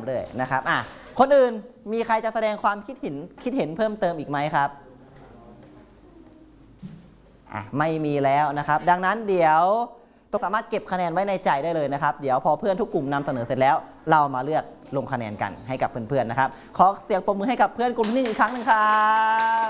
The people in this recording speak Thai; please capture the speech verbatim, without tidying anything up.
เลยนะครับอ่ะคนอื่นมีใครจะแสดงความคิดเห็นคิดเห็นเพิ่มเติมอีกไหมครับอ่ะไม่มีแล้วนะครับดังนั้นเดี๋ยวต้องสามารถเก็บคะแนนไว้ในใจได้เลยนะครับเดี๋ยวพอเพื่อนทุกกลุ่มนำเสนอเสร็จแล้วเรามาเลือกลงคะแนนกันให้กับเพื่อนๆนะครับขอเสียงปรบมือให้กับเพื่อนกลุ่มนี้อีกครั้งหนึ่งครับ